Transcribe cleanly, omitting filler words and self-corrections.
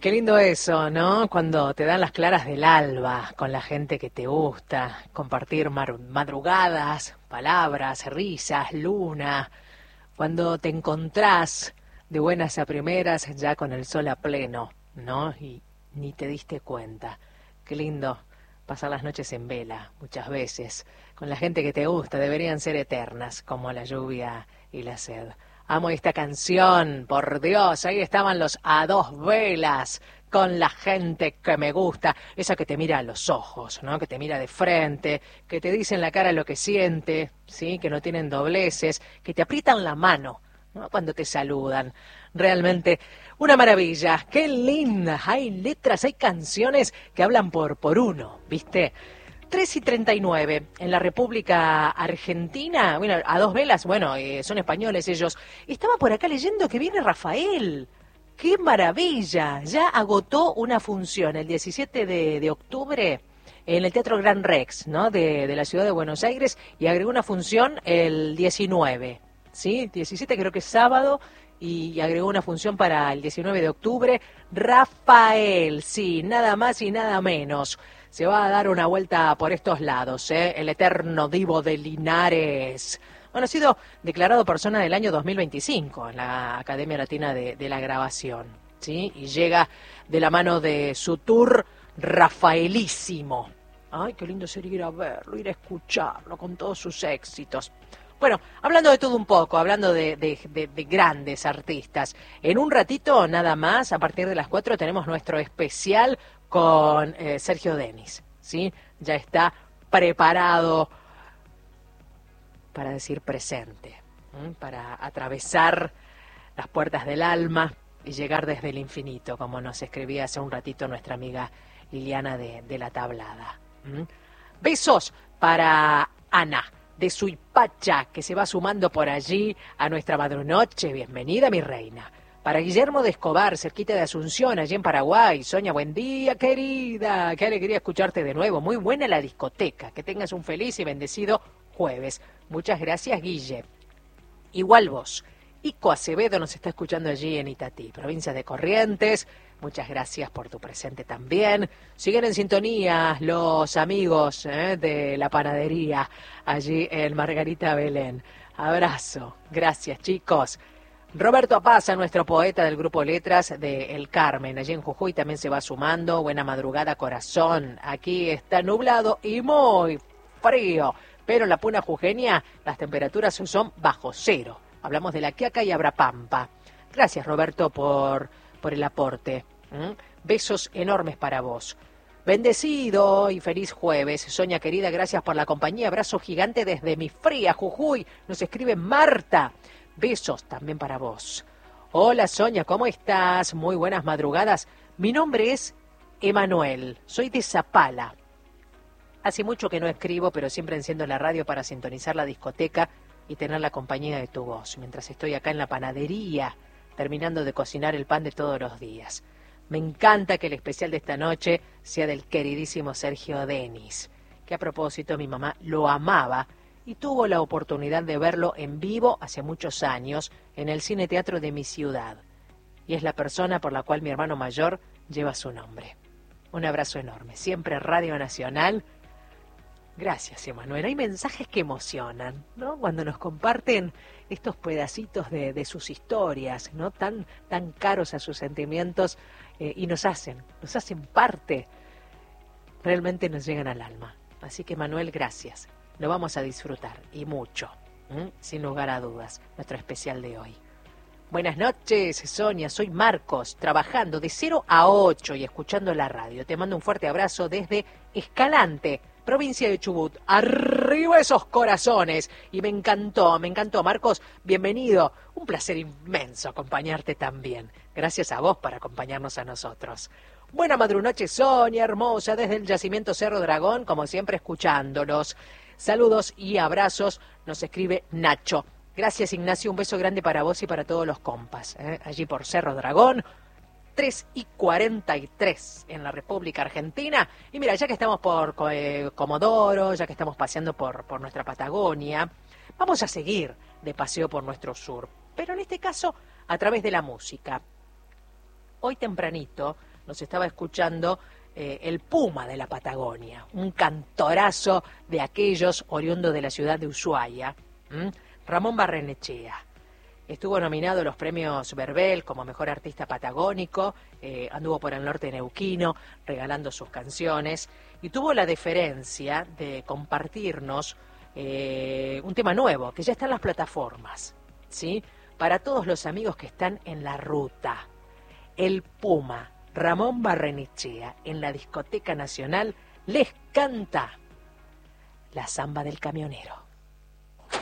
Qué lindo eso, ¿no? Cuando te dan las claras del alba con la gente que te gusta, compartir madrugadas, palabras, risas, luna, cuando te encontrás de buenas a primeras ya con el sol a pleno, ¿no? Y ni te diste cuenta. Qué lindo pasar las noches en vela, muchas veces, con la gente que te gusta, deberían ser eternas, como la lluvia y la sed. Amo esta canción, por Dios, ahí estaban los A Dos Velas, con la gente que me gusta, esa que te mira a los ojos, ¿no? Que te mira de frente, que te dice en la cara lo que siente, ¿sí? Que no tienen dobleces, que te aprietan la mano, ¿no? Cuando te saludan. Realmente una maravilla, qué linda, hay letras, hay canciones que hablan por uno, ¿viste? 3:39 en la República Argentina, bueno, A Dos Velas, bueno, son españoles ellos. Estaba por acá leyendo que viene Rafael. ¡Qué maravilla! Ya agotó una función el 17 de octubre en el Teatro Gran Rex, ¿no? De la ciudad de Buenos Aires, y agregó una función el 19, ¿sí? 17 creo que es sábado, y agregó una función para el 19 de octubre. Rafael, sí, nada más y nada menos. Se va a dar una vuelta por estos lados, ¿eh? El eterno divo de Linares. Bueno, ha sido declarado persona del año 2025 en la Academia Latina de la Grabación, ¿sí? Y llega de la mano de su tour Rafaelísimo. Ay, qué lindo sería ir a verlo, ir a escucharlo con todos sus éxitos. Bueno, hablando de todo un poco, hablando de grandes artistas, en un ratito nada más, a partir de las 4, tenemos nuestro especial con Sergio Denis, ¿sí? Ya está preparado para decir presente, ¿sí? Para atravesar las puertas del alma y llegar desde el infinito, como nos escribía hace un ratito nuestra amiga Liliana de La Tablada. ¿Sí? Besos para Ana de Suipacha, que se va sumando por allí a nuestra madrunoche. Bienvenida, mi reina. Para Guillermo de Escobar, cerquita de Asunción, allí en Paraguay. Sonia, buen día, querida. Qué alegría escucharte de nuevo. Muy buena la discoteca. Que tengas un feliz y bendecido jueves. Muchas gracias, Guille. Igual vos. Ico Acevedo nos está escuchando allí en Itatí, provincia de Corrientes. Muchas gracias por tu presente también. Siguen en sintonía los amigos de la panadería allí en Margarita Belén. Abrazo. Gracias, chicos. Roberto Apaza, nuestro poeta del grupo Letras de El Carmen, allí en Jujuy también se va sumando. Buena madrugada, corazón. Aquí está nublado y muy frío, pero en la Puna Jujeña las temperaturas son bajo cero. Hablamos de La Quiaca y Abrapampa. Gracias, Roberto, por el aporte. Besos enormes para vos. Bendecido y feliz jueves. Sonia, querida, gracias por la compañía. Abrazo gigante desde mi fría Jujuy. Nos escribe Marta. Besos también para vos. Hola, Sonia, ¿cómo estás? Muy buenas madrugadas. Mi nombre es Emanuel. Soy de Zapala. Hace mucho que no escribo, pero siempre enciendo la radio para sintonizar la discoteca y tener la compañía de tu voz, mientras estoy acá en la panadería, terminando de cocinar el pan de todos los días. Me encanta que el especial de esta noche sea del queridísimo Sergio Denis, que a propósito mi mamá lo amaba y tuvo la oportunidad de verlo en vivo hace muchos años en el Cine Teatro de mi ciudad. Y es la persona por la cual mi hermano mayor lleva su nombre. Un abrazo enorme. Siempre Radio Nacional. Gracias, Emanuel. Hay mensajes que emocionan, ¿no? Cuando nos comparten estos pedacitos de sus historias, ¿no? Tan caros a sus sentimientos y nos hacen parte. Realmente nos llegan al alma. Así que, Manuel, gracias. Lo vamos a disfrutar y mucho, sin lugar a dudas, nuestro especial de hoy. Buenas noches, Sonia. Soy Marcos, trabajando de 0 a 8 y escuchando la radio. Te mando un fuerte abrazo desde Escalante, provincia de Chubut. ¡Arriba esos corazones! Y me encantó, Marcos. Bienvenido. Un placer inmenso acompañarte también. Gracias a vos por acompañarnos a nosotros. Buena madrunoche, Sonia, hermosa, desde el yacimiento Cerro Dragón, como siempre, escuchándolos. Saludos y abrazos, nos escribe Nacho. Gracias, Ignacio, un beso grande para vos y para todos los compas. Allí por Cerro Dragón, 3:43 en la República Argentina. Y mira, ya que estamos por Comodoro, ya que estamos paseando por nuestra Patagonia, vamos a seguir de paseo por nuestro sur, pero en este caso a través de la música. Hoy tempranito nos estaba escuchando el Puma de la Patagonia, un cantorazo de aquellos oriundo de la ciudad de Ushuaia, Ramón Barrenechea. Estuvo nominado a los premios Verbel como mejor artista patagónico, anduvo por el norte neuquino regalando sus canciones y tuvo la deferencia de compartirnos un tema nuevo que ya está en las plataformas, ¿sí? Para todos los amigos que están en la ruta. El Puma, Ramón Barrenechea, en la Discoteca Nacional, les canta La Zamba del Camionero.